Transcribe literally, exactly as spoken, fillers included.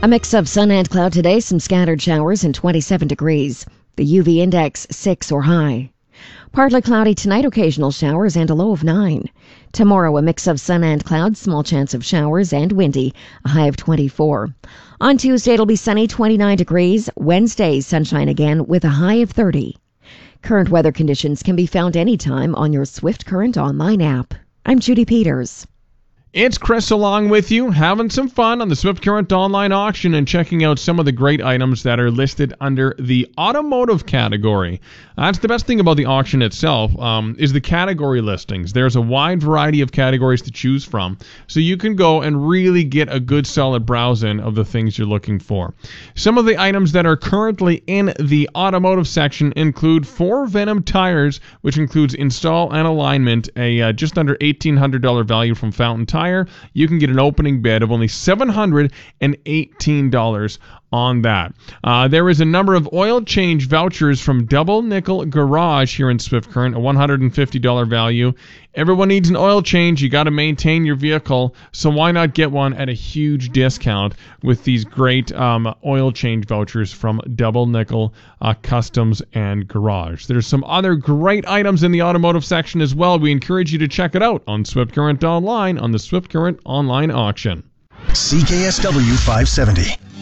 A mix of sun and cloud today, some scattered showers and twenty-seven degrees. The U V index six or high. Partly cloudy tonight, occasional showers and a low of nine. Tomorrow, a mix of sun and clouds, small chance of showers and windy, a high of twenty-four. On Tuesday, it'll be sunny, twenty-nine degrees. Wednesday, sunshine again with a high of thirty. Current weather conditions can be found anytime on your Swift Current online app. I'm Judy Peters. It's Chris along with you, having some fun on the Swift Current online auction and checking out some of the great items that are listed under the automotive category. That's the best thing about the auction itself, um, is the category listings. There's a wide variety of categories to choose from, so you can go and really get a good solid browse in of the things you're looking for. Some of the items that are currently in the automotive section include four Venom tires, which includes install and alignment, a uh, just under eighteen hundred dollars value from Fountain Tire. You can get an opening bid of only seven hundred eighteen dollars on that. Uh, there is a number of oil change vouchers from Double Nickel Garage here in Swift Current, a one hundred fifty dollars value. Everyone needs an oil change. You got to maintain your vehicle, so why not get one at a huge discount with these great um, oil change vouchers from Double Nickel uh, Customs and Garage. There's some other great items in the automotive section as well. We encourage you to check it out on Swift Current Online on the Swift Current Online auction. C K S W five seventy.